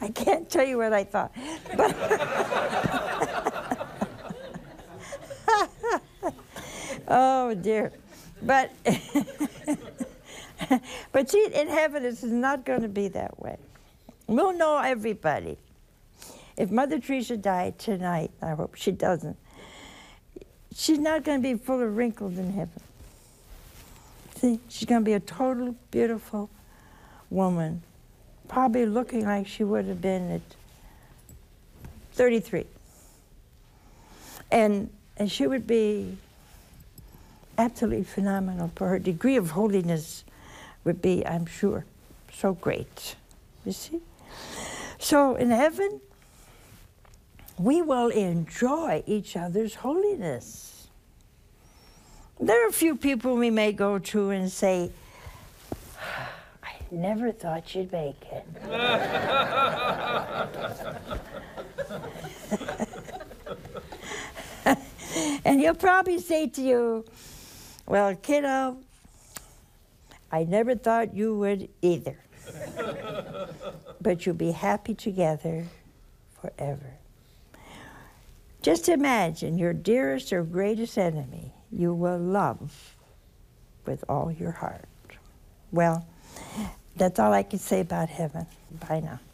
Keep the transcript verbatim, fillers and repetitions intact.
I can't tell you what I thought. But oh, dear. But, but see, in heaven, it's not going to be that way. We'll know everybody. If Mother Teresa died tonight, I hope she doesn't, she's not going to be full of wrinkles in heaven. See, she's going to be a total, beautiful woman, probably looking like she would have been at thirty-three. And, and she would be absolutely phenomenal. For her degree of holiness would be, I'm sure, so great. You see? So in heaven, we will enjoy each other's holiness. There are a few people we may go to and say, I never thought you'd make it. And he'll probably say to you, well, kiddo, I never thought you would either. But you'll be happy together forever. Just imagine your dearest or greatest enemy you will love with all your heart. Well, that's all I can say about heaven. Bye now.